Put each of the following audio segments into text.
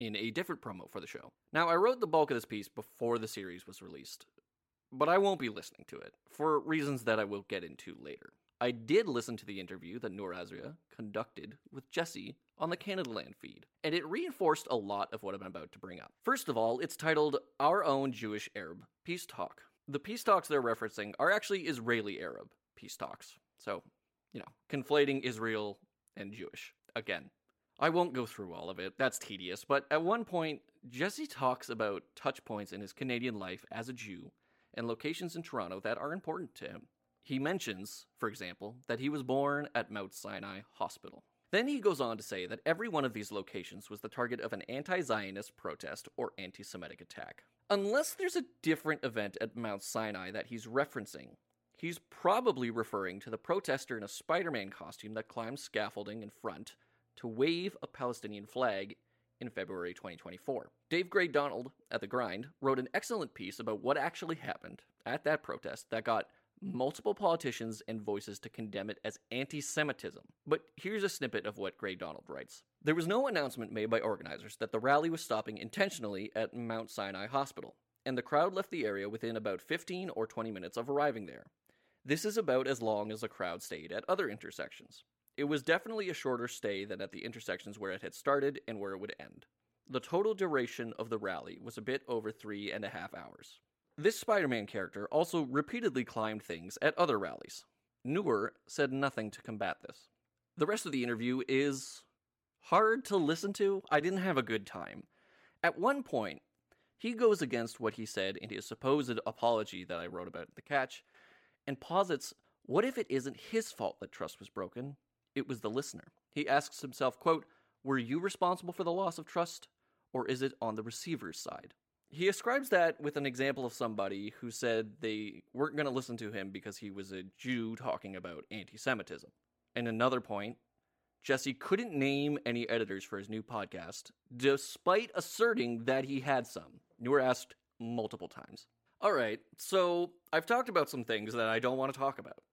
in a different promo for the show. Now, I wrote the bulk of this piece before the series was released, but I won't be listening to it, for reasons that I will get into later. I did listen to the interview that Noor Azria conducted with Jesse on the Canadaland feed, and it reinforced a lot of what I'm about to bring up. First of all, it's titled Our Own Jewish Arab Peace Talk. The peace talks they're referencing are actually Israeli-Arab peace talks. So, conflating Israel and Jewish. Again, I won't go through all of it, that's tedious, but at one point, Jesse talks about touch points in his Canadian life as a Jew and locations in Toronto that are important to him. He mentions, for example, that he was born at Mount Sinai Hospital. Then he goes on to say that every one of these locations was the target of an anti-Zionist protest or anti-Semitic attack. Unless there's a different event at Mount Sinai that he's referencing, he's probably referring to the protester in a Spider-Man costume that climbed scaffolding in front to wave a Palestinian flag in February 2024. Dave Gray Donald, at The Grind, wrote an excellent piece about what actually happened at that protest that got multiple politicians and voices to condemn it as anti-Semitism. But here's a snippet of what Gray Donald writes. There was no announcement made by organizers that the rally was stopping intentionally at Mount Sinai Hospital, and the crowd left the area within about 15 or 20 minutes of arriving there. This is about as long as the crowd stayed at other intersections. It was definitely a shorter stay than at the intersections where it had started and where it would end. The total duration of the rally was a bit over 3.5 hours. This Spider-Man character also repeatedly climbed things at other rallies. Noor said nothing to combat this. The rest of the interview is hard to listen to. I didn't have a good time. At one point, he goes against what he said in his supposed apology that I wrote about at The Catch, and posits, what if it isn't his fault that trust was broken? It was the listener. He asks himself, quote, were you responsible for the loss of trust, or is it on the receiver's side? He ascribes that with an example of somebody who said they weren't going to listen to him because he was a Jew talking about anti-Semitism. And another point, Jesse couldn't name any editors for his new podcast, despite asserting that he had some. You were asked multiple times. All right, so I've talked about some things that I don't want to talk about.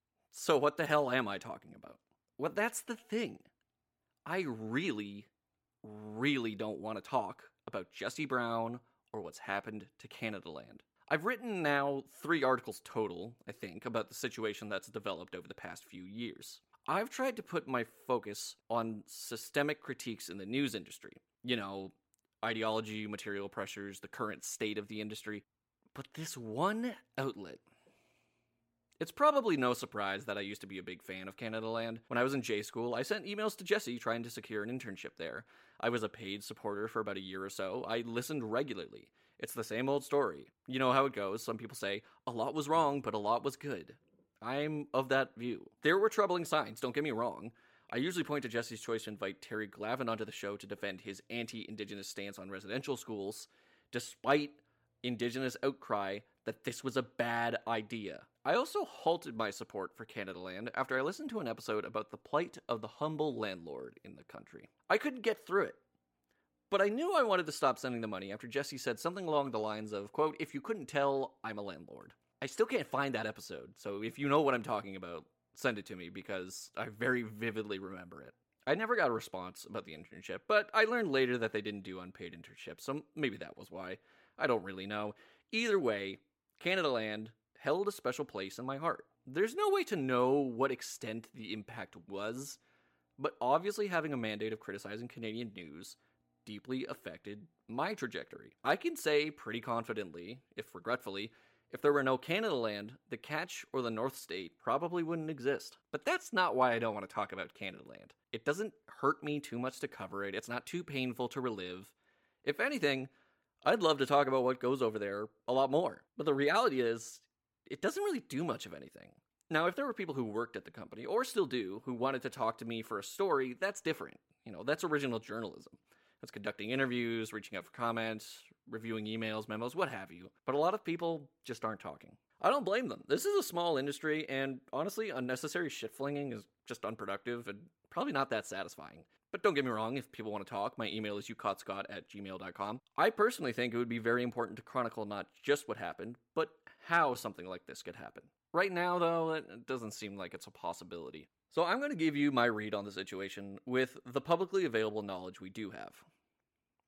So what the hell am I talking about? Well, that's the thing. I really don't want to talk about Jesse Brown or what's happened to Canadaland. I've written now 3 articles total, I think, about the situation that's developed over the past few years. I've tried to put my focus on systemic critiques in the news industry. Ideology, material pressures, the current state of the industry. But this one outlet... It's probably no surprise that I used to be a big fan of Canadaland. When I was in J-School, I sent emails to Jesse trying to secure an internship there. I was a paid supporter for about a year or so. I listened regularly. It's the same old story. You know how it goes. Some people say, a lot was wrong, but a lot was good. I'm of that view. There were troubling signs, don't get me wrong. I usually point to Jesse's choice to invite Terry Glavin onto the show to defend his anti-Indigenous stance on residential schools, despite Indigenous outcry that this was a bad idea. I also halted my support for Canadaland after I listened to an episode about the plight of the humble landlord in the country. I couldn't get through it. But I knew I wanted to stop sending the money after Jesse said something along the lines of, quote, if you couldn't tell, I'm a landlord. I still can't find that episode, so if you know what I'm talking about, send it to me because I very vividly remember it. I never got a response about the internship, but I learned later that they didn't do unpaid internships, so maybe that was why. I don't really know. Either way, Canadaland held a special place in my heart. There's no way to know what extent the impact was, but obviously having a mandate of criticizing Canadian news deeply affected my trajectory. I can say pretty confidently, if regretfully, if there were no Canadaland, the Catch or the North State probably wouldn't exist. But that's not why I don't want to talk about Canadaland. It doesn't hurt me too much to cover it. It's not too painful to relive. If anything, I'd love to talk about what goes over there a lot more. But the reality is, it doesn't really do much of anything. Now, if there were people who worked at the company, or still do, who wanted to talk to me for a story, that's different. That's original journalism. That's conducting interviews, reaching out for comments, reviewing emails, memos, what have you. But a lot of people just aren't talking. I don't blame them. This is a small industry, and honestly, unnecessary shit-flinging is just unproductive and probably not that satisfying. But don't get me wrong, if people want to talk, my email is ucottscott@gmail.com. I personally think it would be very important to chronicle not just what happened, but how something like this could happen. Right now, though, it doesn't seem like it's a possibility. So I'm going to give you my read on the situation with the publicly available knowledge we do have.